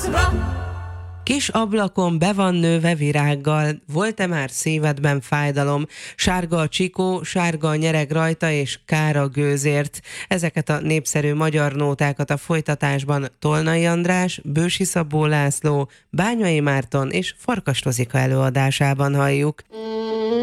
Kis ablakon be van nőve virággal, volt-e már szívedben fájdalom? Sárga a csikó, sárga a nyereg rajta, és kár a gőzért. Ezeket a népszerű magyar nótákat a folytatásban Tolnai András, Bősi Szabó László, Bányai Márton és Farkas Tozika előadásában halljuk.